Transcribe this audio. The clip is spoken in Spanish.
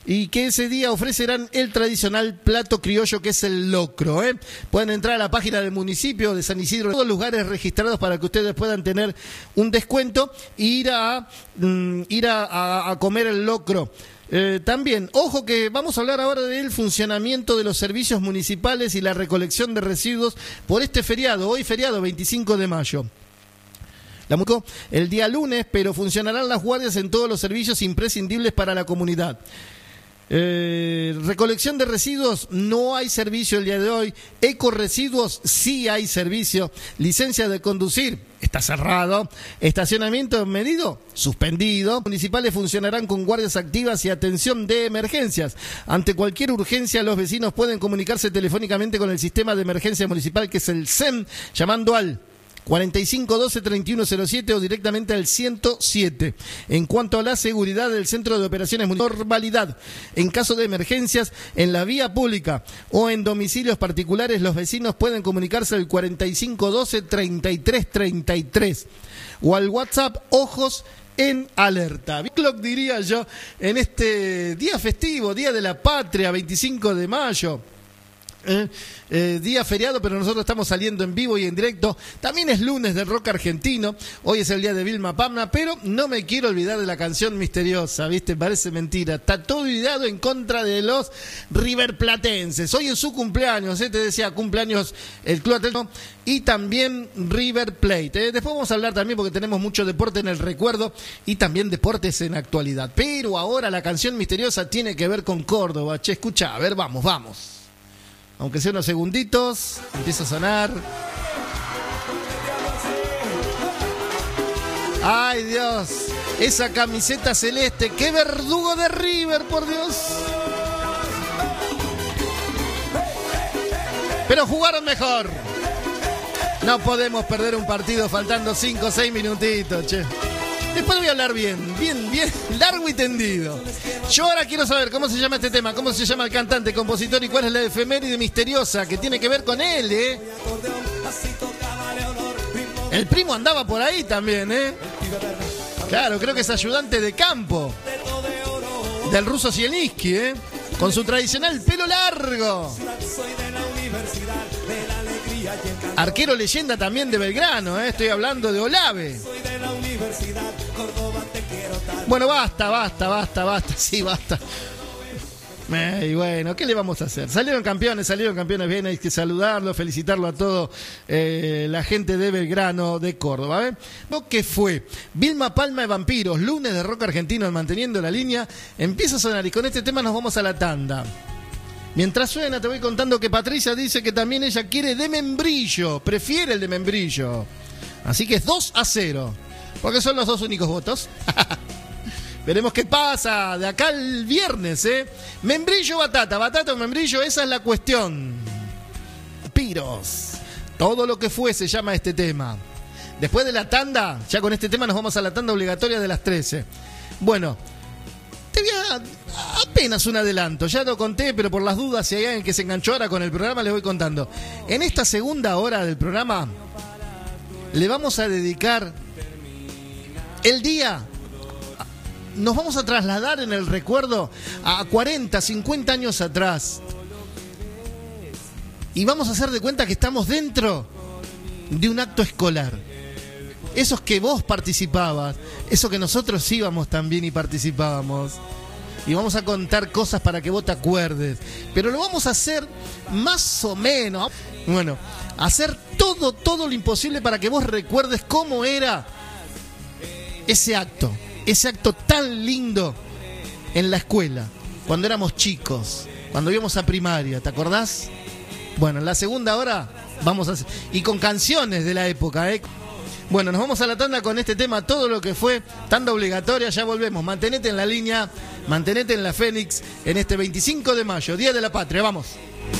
y que ese día ofrecerán el tradicional plato criollo que es el locro. Pueden entrar a la página del municipio de San Isidro, todos los lugares registrados para que ustedes puedan tener un descuento e ir a comer el locro. También, ojo que vamos a hablar ahora del funcionamiento de los servicios municipales y la recolección de residuos por este feriado, hoy feriado 25 de mayo. El día lunes, pero funcionarán las guardias en todos los servicios imprescindibles para la comunidad. Recolección de residuos, no hay servicio el día de hoy. Ecoresiduos, sí hay servicio. Licencia de conducir, está cerrado. Estacionamiento medido, suspendido. Municipales funcionarán con guardias activas y atención de emergencias. Ante cualquier urgencia, los vecinos pueden comunicarse telefónicamente con el sistema de emergencia municipal, que es el SEM, llamando al 4512-3107 o directamente al 107. En cuanto a la seguridad del Centro de Operaciones Municipales, normalidad. En caso de emergencias en la vía pública o en domicilios particulares, los vecinos pueden comunicarse al 4512-3333 o al WhatsApp Ojos en Alerta. Clock, diría yo, en este día festivo, Día de la Patria, 25 de mayo. Día feriado, pero nosotros estamos saliendo en vivo y en directo. También es lunes del rock argentino. Hoy es el día de Vilma Palma, pero no me quiero olvidar de la canción misteriosa, ¿viste? Parece mentira. Está todo ideado en contra de los riverplatenses. Hoy es su cumpleaños, te decía, cumpleaños el Club Atlético y también River Plate. Después vamos a hablar también, porque tenemos mucho deporte en el recuerdo y también deportes en actualidad. Pero ahora la canción misteriosa tiene que ver con Córdoba. Che, escucha, a ver, vamos. Aunque sea unos segunditos, empieza a sonar. ¡Ay, Dios! Esa camiseta celeste, ¡qué verdugo de River, por Dios! Pero jugaron mejor. No podemos perder un partido faltando 5 o 6 minutitos, che. Después voy a hablar bien, largo y tendido. Yo ahora quiero saber cómo se llama este tema, cómo se llama el cantante, compositor y cuál es la efeméride misteriosa que tiene que ver con él, El primo andaba por ahí también, Claro, creo que es ayudante de campo del ruso Zielinski, con su tradicional pelo largo. Arquero leyenda también de Belgrano, estoy hablando de Olave. Bueno, basta, sí, basta. Y bueno, ¿qué le vamos a hacer? Salieron campeones bien, hay que saludarlo, felicitarlo a todo la gente de Belgrano, de Córdoba. ¿Qué fue? Vilma Palma de Vampiros, lunes de rock argentino, manteniendo la línea, empieza a sonar y con este tema nos vamos a la tanda. Mientras suena te voy contando que Patricia dice que también ella quiere de membrillo, prefiere el de membrillo. Así que es 2-0, porque son los dos únicos votos. Veremos qué pasa de acá el viernes, Membrillo o batata, batata o membrillo, esa es la cuestión. Piros, todo lo que fue se llama este tema. Después de la tanda, ya con este tema nos vamos a la tanda obligatoria de las 13. Bueno, te voy a apenas un adelanto, ya lo conté, pero por las dudas, si hay alguien que se enganchó ahora con el programa, les voy contando. En esta segunda hora del programa, le vamos a dedicar el día. Nos vamos a trasladar en el recuerdo a 40, 50 años atrás. Y vamos a hacer de cuenta que estamos dentro de un acto escolar. Esos que vos participabas, eso que nosotros íbamos también y participábamos. Y vamos a contar cosas para que vos te acuerdes. Pero lo vamos a hacer más o menos. Bueno, hacer todo lo imposible para que vos recuerdes cómo era ese acto tan lindo en la escuela, cuando éramos chicos, cuando íbamos a primaria, ¿te acordás? Bueno, en la segunda hora vamos a hacer, y con canciones de la época, Bueno, nos vamos a la tanda con este tema, todo lo que fue, tanda obligatoria, ya volvemos, mantenete en la línea, mantenete en la Fénix, en este 25 de mayo, Día de la Patria, vamos.